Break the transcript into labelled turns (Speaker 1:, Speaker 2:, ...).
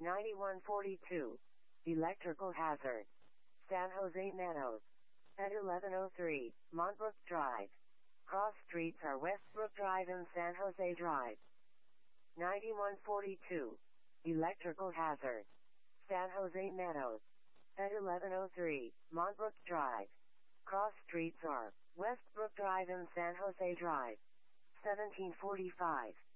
Speaker 1: 9142. Electrical hazard. San Jose Meadows. At 1103, Montbrook Drive. Cross streets are Westbrook Drive and San Jose Drive. 9142. Electrical hazard. San Jose Meadows. At 1103, Montbrook Drive. Cross streets are Westbrook Drive and San Jose Drive. 1745.